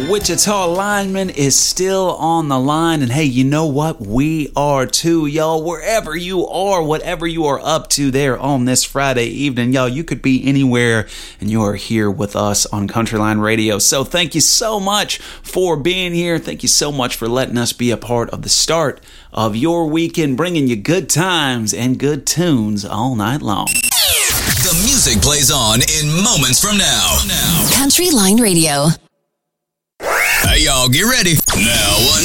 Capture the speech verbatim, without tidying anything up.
Wichita lineman is still on the line, and hey, you know what? We are too, y'all. Wherever you are, whatever you are up to there on this Friday evening, y'all, you could be anywhere, and you are here with us on Countryline Radio. So thank you so much for being here. Thank you so much for letting us be a part of the start of your weekend, bringing you good times and good tunes all night long. The music plays on in moments from now. now. Countryline Radio. Hey, y'all, get ready. Now, one.